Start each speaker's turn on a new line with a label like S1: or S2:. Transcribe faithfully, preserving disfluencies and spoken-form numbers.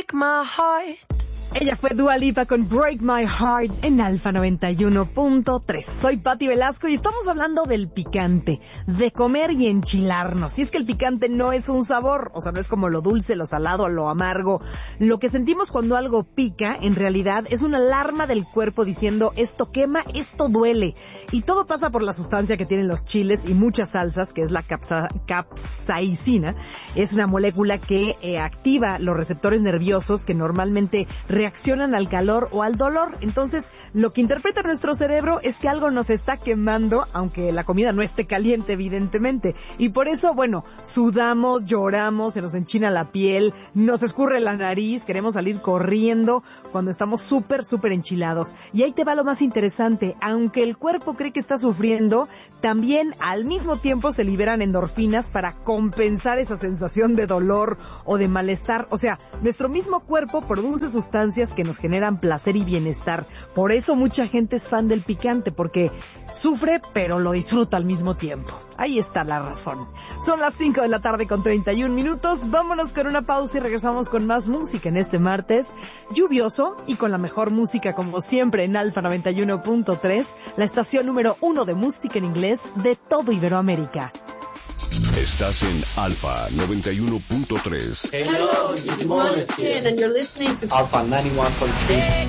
S1: break my heart.
S2: Ella fue Dua Lipa con Break My Heart en Alfa noventa y uno punto tres. Soy Pati Velasco y estamos hablando del picante, de comer y enchilarnos. Y es que el picante no es un sabor, o sea, no es como lo dulce, lo salado, lo amargo. Lo que sentimos cuando algo pica, en realidad, es una alarma del cuerpo diciendo esto quema, esto duele. Y todo pasa por la sustancia que tienen los chiles y muchas salsas, que es la capsa, capsaicina. Es una molécula que eh, activa los receptores nerviosos que normalmente reaccionan al calor o al dolor. Entonces, lo que interpreta nuestro cerebro es que algo nos está quemando, aunque la comida no esté caliente, evidentemente. Y por eso, bueno, sudamos, lloramos, se nos enchina la piel, nos escurre la nariz, queremos salir corriendo cuando estamos súper, súper enchilados. Y ahí te va lo más interesante. Aunque el cuerpo cree que está sufriendo, también al mismo tiempo se liberan endorfinas para compensar esa sensación de dolor o de malestar. O sea, nuestro mismo cuerpo produce sustancias que nos generan placer y bienestar. Por eso mucha gente es fan del picante, porque sufre pero lo disfruta al mismo tiempo. Ahí está la razón. Son las cinco de la tarde con treinta y un minutos. Vámonos con una pausa y regresamos con más música en este martes lluvioso y con la mejor música como siempre en Alfa noventa y uno punto tres, la estación número uno de música en inglés de todo Iberoamérica.
S3: Estás en Alfa noventa y uno punto tres.
S4: Hello, this is Måneskin,
S5: and you're listening to
S4: Alpha ninety-one point three.